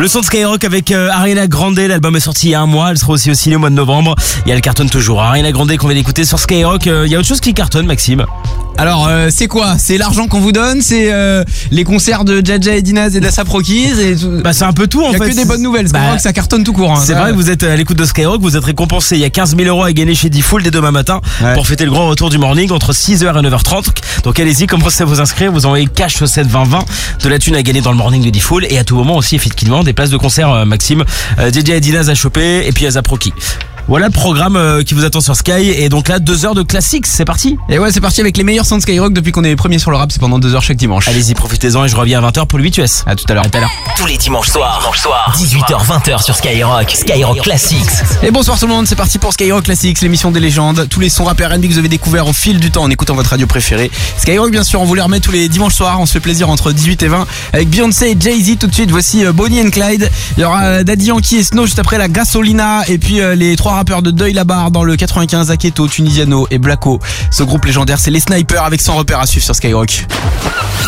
Le son de Skyrock avec Ariana Grande, l'album est sorti il y a un mois, elle sera aussi au ciné au mois de novembre. Et elle cartonne toujours. Ariana Grande qu'on vient d'écouter sur Skyrock. Il y a autre chose qui cartonne, Maxime? Alors c'est quoi? C'est l'argent qu'on vous donne? C'est les concerts de Jaja et Dinaz et d'A$AP Rocky et tout. Bah c'est un peu tout en fait. Il y a que des bonnes nouvelles, Skyrock ça cartonne tout court. Hein. C'est vrai que vous êtes à l'écoute de Skyrock, vous êtes récompensé. Il y a 15 000 € à gagner chez Diffoul dès demain matin pour fêter le grand retour du morning entre 6h et 9h30. Donc allez-y, commencez à vous inscrire, vous envoyez cash au 7 20 20 de la thune à gagner dans le morning de Diffoul et à tout moment aussi effectivement des places de concert Maxime, Jaja et Dinaz à choper et puis A$AP Rocky. Voilà le programme qui vous attend sur Sky. Et donc là 2 heures de classiques, c'est parti. Et ouais, c'est parti avec les meilleurs sons de Skyrock depuis qu'on est les premiers sur le rap. C'est pendant 2 heures chaque dimanche. Allez-y, profitez-en et je reviens à 20h pour le 8US. À tout à l'heure. Tous les dimanches soirs, 18h-20h sur Skyrock. Skyrock Classics. Et bonsoir tout le monde, c'est parti pour Skyrock Classics, l'émission des légendes. Tous les sons rap et R&B que vous avez découverts au fil du temps en écoutant votre radio préférée. Skyrock bien sûr, on vous les remet tous les dimanches soirs. On se fait plaisir entre 18 et 20 avec Beyoncé et Jay-Z. Tout de suite, voici Bonnie and Clyde. Il y aura Daddy Yankee et Snow juste après la Gasolina. Et puis les 3 rappeurs de Deuil là-bas dans le 95, Aketo, Tunisiano et Blacko. Ce groupe légendaire, c'est les Snipers avec 100 repères à suivre sur Skyrock.